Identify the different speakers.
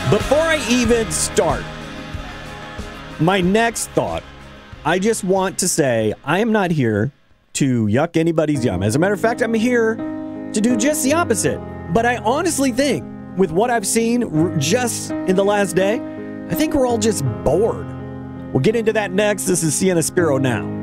Speaker 1: Before I even start my next thought, I just want to say I am not here to yuck anybody's yum. As a matter of fact, I'm here to do just the opposite. But I honestly think, with what I've seen just in the last day, I think we're all just bored. We'll get into that next. This is Sienna Spiro Now.